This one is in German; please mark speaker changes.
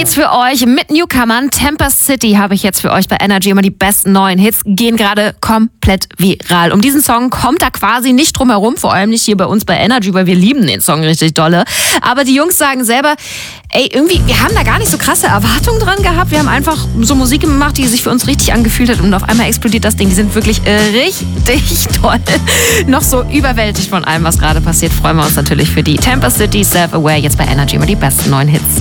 Speaker 1: jetzt für euch mit Newcomern. Tempest City habe ich jetzt für euch bei Energy. Immer die besten neuen Hits gehen gerade komplett viral. Um diesen Song kommt da quasi nicht drum herum, vor allem nicht hier bei uns bei Energy, weil wir lieben den Song richtig dolle. Aber die Jungs sagen selber, ey, irgendwie, wir haben da gar nicht so krasse Erwartungen dran gehabt. Wir haben einfach so Musik gemacht, die sich für uns richtig angefühlt hat und auf einmal explodiert das Ding. Die sind wirklich richtig toll. Noch so überwältigt von allem, was gerade passiert. Freuen wir uns natürlich für die Tempest City, Self-Aware, jetzt bei Energy immer die besten neuen Hits.